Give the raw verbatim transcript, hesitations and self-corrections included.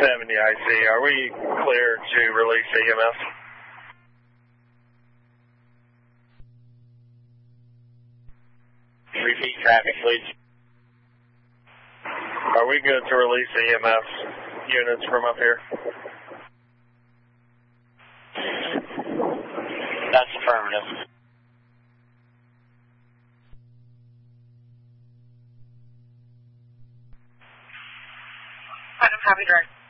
seventy I C, are we clear to release E M S? Repeat traffic, please. Are we good to release E M S units from up here? That's affirmative. Copy, direct.